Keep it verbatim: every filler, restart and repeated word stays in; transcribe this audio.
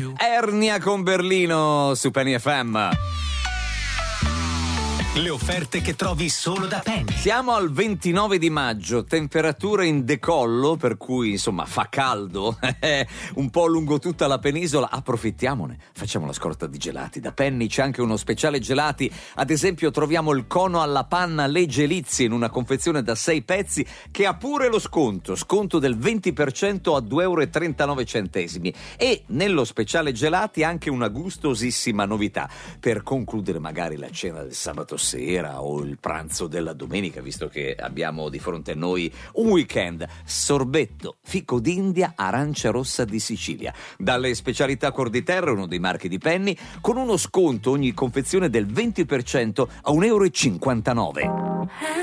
Ernia con Berlino su Penny F M. Le offerte che trovi solo da Penny. Siamo al ventinove di maggio, temperature in decollo, per cui insomma fa caldo un po' lungo tutta la penisola. Approfittiamone, facciamo la scorta di gelati. Da Penny c'è anche uno speciale gelati, ad esempio troviamo il cono alla panna Le Gelizie in una confezione da sei pezzi che ha pure lo sconto, sconto del venti per cento a due euro e trentanove centesimi. E nello speciale gelati anche una gustosissima novità per concludere magari la cena del sabato sera o il pranzo della domenica, visto che abbiamo di fronte a noi un weekend. Sorbetto fico d'India arancia rossa di Sicilia, dalle specialità Cuor di Terra, uno dei marchi di Penny, con uno sconto ogni confezione del venti per cento a un euro e cinquantanove.